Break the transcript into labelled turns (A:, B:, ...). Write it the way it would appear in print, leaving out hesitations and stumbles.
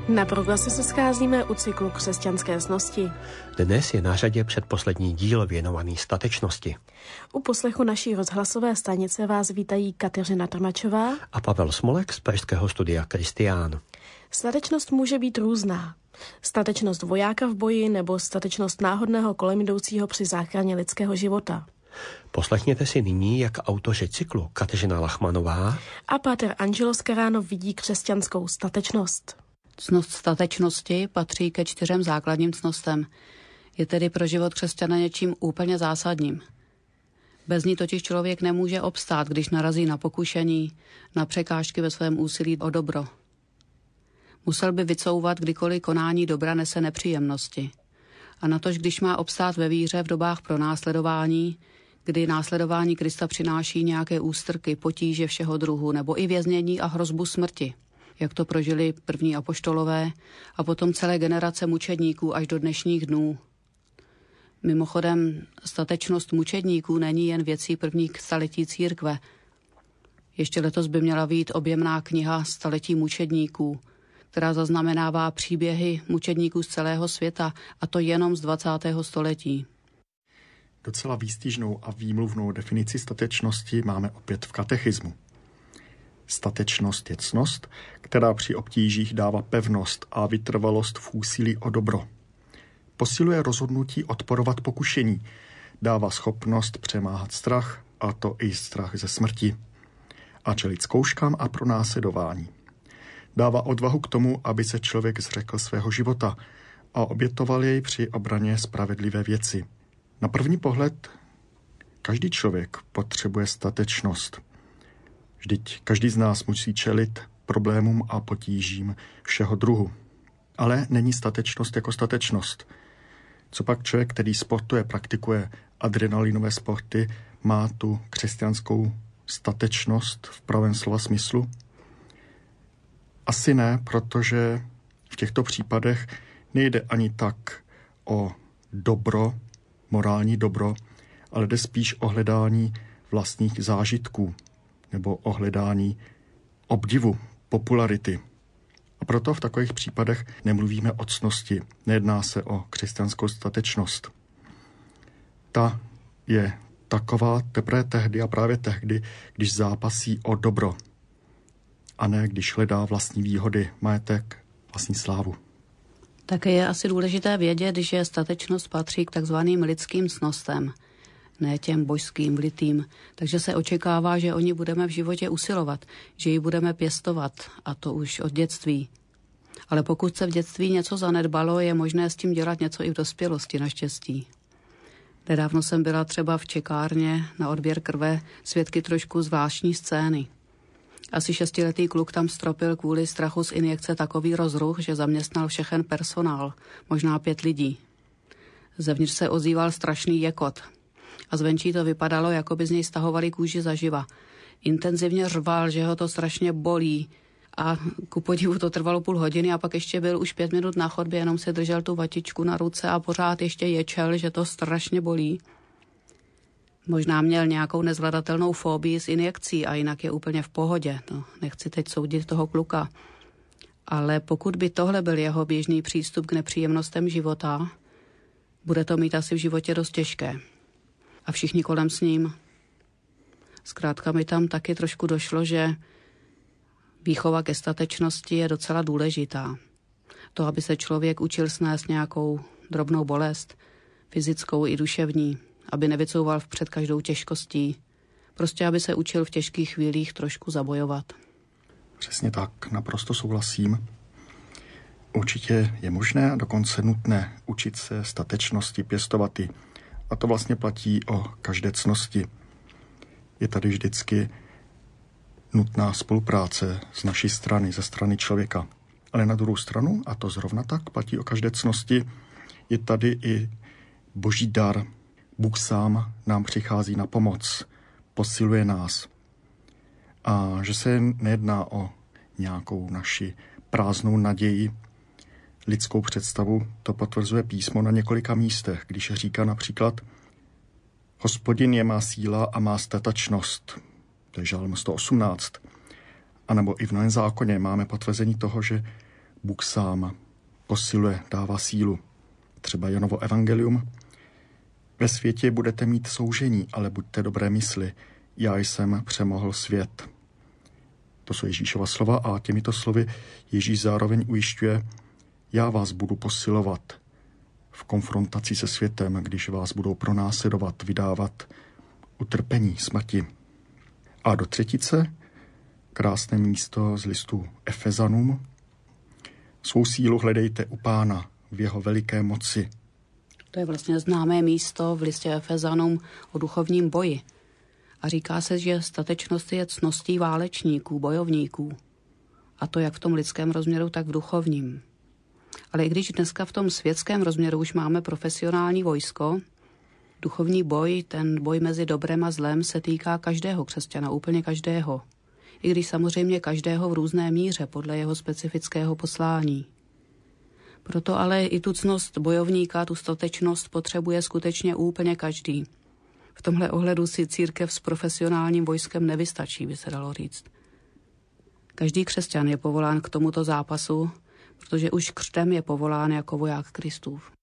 A: Na Progrese se scházíme u cyklu Křesťanské ctnosti.
B: Dnes je na řadě předposlední díl věnovaný statečnosti.
A: U poslechu naší rozhlasové stanice vás vítají Kateřina Trmačová
B: a Pavel Smolek z pražského studia Kristián.
A: Statečnost může být různá. Statečnost vojáka v boji nebo statečnost náhodného kolem jdoucího při záchraně lidského života.
B: Poslechněte si nyní, jak autoři cyklu Kateřina Lachmanová
A: a páter Angelo Scarano vidí křesťanskou statečnost.
C: Ctnost statečnosti patří ke 4 základním ctnostem. Je tedy pro život křesťana něčím úplně zásadním. Bez ní totiž člověk nemůže obstát, když narazí na pokušení, na překážky ve svém úsilí o dobro. Musel by vycouvat, kdykoliv konání dobra nese nepříjemnosti. A natož, když má obstát ve víře v dobách pronásledování, kdy následování Krista přináší nějaké ústrky, potíže všeho druhu, nebo i věznění a hrozbu smrti, jak to prožili první apoštolové a potom celé generace mučedníků až do dnešních dnů. Mimochodem, statečnost mučedníků není jen věcí prvních staletí církve. Ještě letos by měla vyjít objemná kniha Staletí mučedníků, která zaznamenává příběhy mučedníků z celého světa, a to jenom z 20. století.
D: Docela výstižnou a výmluvnou definici statečnosti máme opět v katechismu. Statečnost je ctnost, která při obtížích dává pevnost a vytrvalost v úsilí o dobro. Posiluje rozhodnutí odporovat pokušení, dává schopnost přemáhat strach, a to i strach ze smrti, a čelit zkouškám a pronásledování. Dává odvahu k tomu, aby se člověk zřekl svého života a obětoval jej při obraně spravedlivé věci. Na první pohled každý člověk potřebuje statečnost. Vždyť každý z nás musí čelit problémům a potížím všeho druhu. Ale není statečnost jako statečnost. Copak člověk, který sportuje, praktikuje adrenalinové sporty, má tu křesťanskou statečnost v pravém slova smyslu? Asi ne, protože v těchto případech nejde ani tak o dobro, morální dobro, ale jde spíš o hledání vlastních zážitků nebo o hledání obdivu, popularity. A proto v takových případech nemluvíme o ctnosti, nejedná se o křesťanskou statečnost. Ta je taková teprve tehdy a právě tehdy, když zápasí o dobro, a ne když hledá vlastní výhody, majetek, vlastní slávu.
C: Také je asi důležité vědět, že statečnost patří k takzvaným lidským ctnostem, ne těm božským, vlitým, takže se očekává, že o ní budeme v životě usilovat, že ji budeme pěstovat, a to už od dětství. Ale pokud se v dětství něco zanedbalo, je možné s tím dělat něco i v dospělosti, naštěstí. Nedávno jsem byla třeba v čekárně na odběr krve svědky trošku zvláštní scény. Asi 6letý kluk tam stropil kvůli strachu z injekce takový rozruch, že zaměstnal všechen personál, možná 5 lidí. Zevnitř se ozýval strašný jekot a zvenčí to vypadalo, jako by z něj stahovali kůži zaživa. Intenzivně řval, že ho to strašně bolí, a ku podivu to trvalo půl hodiny a pak ještě byl už 5 minut na chodbě, jenom se držel tu vatičku na ruce a pořád ještě ječel, že to strašně bolí. Možná měl nějakou nezvladatelnou fobii z injekcí a jinak je úplně v pohodě. No, nechci teď soudit toho kluka. Ale pokud by tohle byl jeho běžný přístup k nepříjemnostem života, bude to mít asi v životě dost těžké. A všichni kolem s ním. Zkrátka mi tam taky trošku došlo, že výchova ke statečnosti je docela důležitá. To, aby se člověk učil snést nějakou drobnou bolest, fyzickou i duševní, aby nevycouval před každou těžkostí. Prostě, aby se učil v těžkých chvílích trošku zabojovat.
D: Přesně tak, naprosto souhlasím. Určitě je možné a dokonce nutné učit se statečnosti, pěstovat ji. A to vlastně platí o každé ctnosti. Je tady vždycky nutná spolupráce z naší strany, ze strany člověka. Ale na druhou stranu, a to zrovna tak platí o každé ctnosti, je tady i boží dar. Bůh sám nám přichází na pomoc, posiluje nás. A že se nejedná o nějakou naši prázdnou naději, lidskou představu, to potvrzuje písmo na několika místech, když říká například: Hospodin je má síla a má statečnost. To je Žalm 118. A nebo i v Novém zákoně máme potvrzení toho, že Bůh sám posiluje, dává sílu. Třeba Janovo evangelium. Ve světě budete mít soužení, ale buďte dobré mysli. Já jsem přemohl svět. To jsou Ježíšova slova a těmito slovy Ježíš zároveň ujišťuje, já vás budu posilovat v konfrontaci se světem, když vás budou pronásledovat, vydávat utrpení, smrti. A do třetice, krásné místo z listu Efezanům. Svou sílu hledejte u Pána v jeho veliké moci.
C: To je vlastně známé místo v listě Efezanům o duchovním boji. A říká se, že statečnost je ctností válečníků, bojovníků. A to jak v tom lidském rozměru, tak v duchovním. Ale i když dneska v tom světském rozměru už máme profesionální vojsko, duchovní boj, ten boj mezi dobrem a zlem se týká každého křesťana, úplně každého. I když samozřejmě každého v různé míře, podle jeho specifického poslání. Proto ale i tu ctnost bojovníka, tu statečnost potřebuje skutečně úplně každý. V tomhle ohledu si církev s profesionálním vojskem nevystačí, by se dalo říct. Každý křesťan je povolán k tomuto zápasu, protože už křtem je povolán jako voják Kristův.